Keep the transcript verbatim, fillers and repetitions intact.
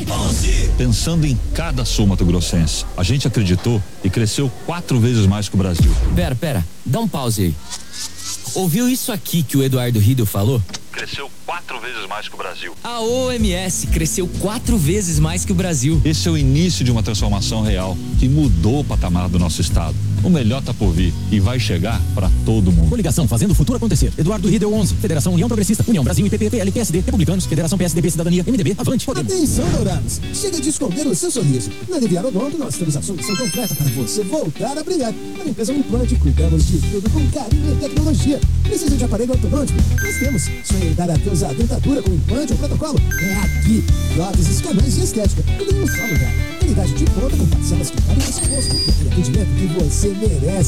Pensando em cada sul mato-grossense, a gente acreditou e cresceu quatro vezes mais que o Brasil. Pera, pera, dá um pause aí. Ouviu isso aqui que o Eduardo Riedel falou? Cresceu quatro vezes mais que o Brasil. A O M S cresceu quatro vezes mais que o Brasil. Esse é o início de uma transformação real que mudou o patamar do nosso estado. O melhor tá por vir e vai chegar para todo mundo. Coligação fazendo o futuro acontecer. Eduardo Riedel onze, Federação União Progressista, União Brasil, I P P, P L, P S D, Republicanos, Federação P S D B, Cidadania, M D B, Avante, Podemos. Atenção, Dourados! Chega de esconder o seu sorriso. Na Liviar Odonto, nós temos a solução completa para você voltar a brilhar. Na limpeza no implante, cuidamos de tudo com carinho e tecnologia. Precisa de aparelho ortodôntico? Nós temos. Sonha em dar adeus à dentadura com implante ou protocolo? É aqui. Próteses, canais e estética. Tudo em um só lugar. Qualidade de ponta com parcelas que cabem no seu rosto. Aquele atendimento que você merece.